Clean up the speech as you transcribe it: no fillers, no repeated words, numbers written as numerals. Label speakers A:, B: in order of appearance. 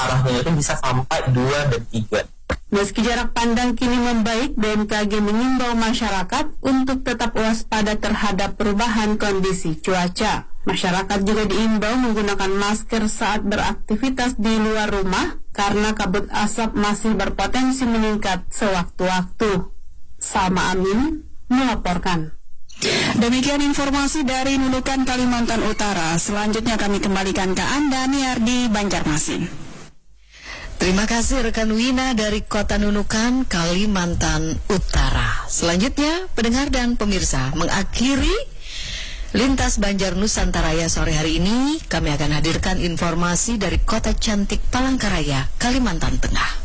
A: arahnya itu bisa sampai 2 dan 3.
B: Meski jarak pandang kini membaik, BMKG mengimbau masyarakat untuk tetap waspada terhadap perubahan kondisi cuaca. Masyarakat juga diimbau menggunakan masker saat beraktivitas di luar rumah karena kabut asap masih berpotensi meningkat sewaktu-waktu. Salma Amin melaporkan.
C: Demikian informasi dari Nunukan, Kalimantan Utara. Selanjutnya kami kembalikan ke Anda, Niar di Banjarmasin.
D: Terima kasih rekan Wina dari Kota Nunukan, Kalimantan Utara. Selanjutnya, pendengar dan pemirsa, mengakhiri Lintas Banjar Nusantaraya sore hari ini, kami akan hadirkan informasi dari Kota Cantik Palangkaraya, Kalimantan Tengah.